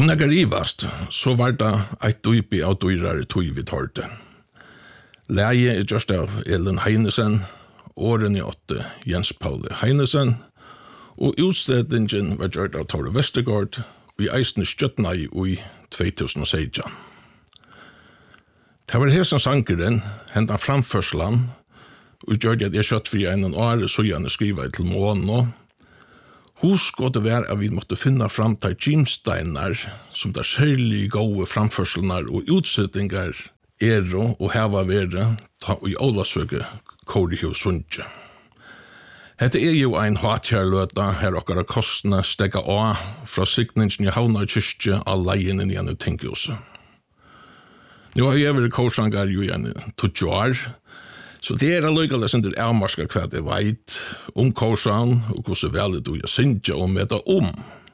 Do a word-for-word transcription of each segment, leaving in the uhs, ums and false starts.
Om det rivast, så var det et dypi av dyrare tøy vi tørte. Leie er gjørst av Ellen Heinesen, åren i åtte Jens Pauli Heinesen, og utstedningen var gjørt av Tore Vestergaard, og i eisne støttna i tjuetusen og seksten. Det var hesen sankeren, hentan framførslan, og gjør at jeg kjøtt for en år, så gjerne skriva til månå. Hos går det være at vi måtte finne fram til gymsteinar, som der særlig gode framførslar og utsettingar er og heva være ta i Ålasøke Kårihus Sundje. Hette er jo ein hatjarløta her okkara kostna stegga av fra sikningen i Havnar kyrkje av leien igjen i Tinkhuset. Nå har jeg vært kårsangar jo igjen tjueto år, så det er allikevel som det er avmarska hva jeg vet om kårsan og hvordan vel det jeg synes om det om.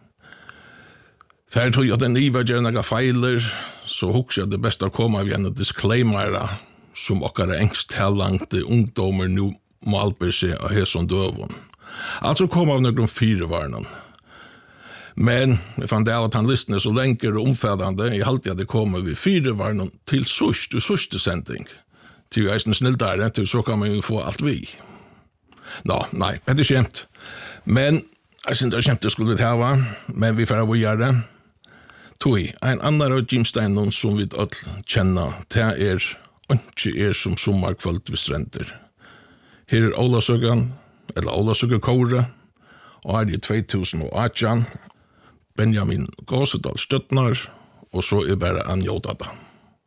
For tog at den iver gjør noen feiler, så husker jeg det beste å komme av en disclaimere som okkara engst talangte ungdommer nå må alper seg av hesson døvun. Altså kom av noen fire varnen. Men jeg fann det av at han listene så lenger og omfædande, jeg halte at det kommer vi fire varnen til sørst og sørste sending. Til jeg er snilldare, til så kan man jo få alt vi. Nå, nei, det er kjent. Men, jeg synes det er kjent det skulle vi hava, men vi får gjøre det. Toi, en annen av gymsteinen som vi alt kjenner, det er ikke er som sommerkvalt ved strender. Her er Ålasøken, eller Ålasøken Kåre, og her er tjuetusen og atten, Benjamin Gåsedal Støttnar, og så er bare Anjodata.